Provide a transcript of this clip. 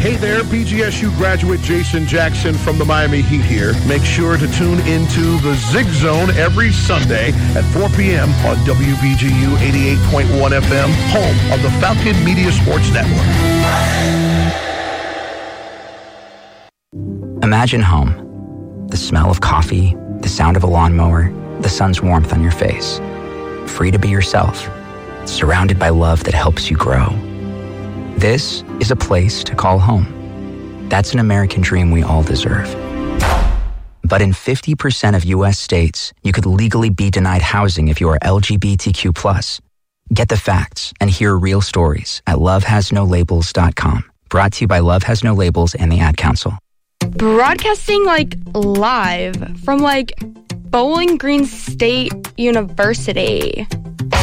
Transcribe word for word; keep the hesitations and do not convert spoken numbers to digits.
Hey there, B G S U graduate Jason Jackson from the Miami Heat here. Make sure to tune into the Zig Zone every Sunday at four p.m. on W B G U eighty-eight point one F M, home of the Falcon Media Sports Network. Imagine home. The smell of coffee, the sound of a lawnmower, the sun's warmth on your face. Free to be yourself, surrounded by love that helps you grow. This is a place to call home. That's an American dream we all deserve. But in fifty percent of U S states, you could legally be denied housing if you are L G B T Q plus. Get the facts and hear real stories at love has no labels dot com. Brought to you by Love Has No Labels and the Ad Council. Broadcasting like live from like Bowling Green State University.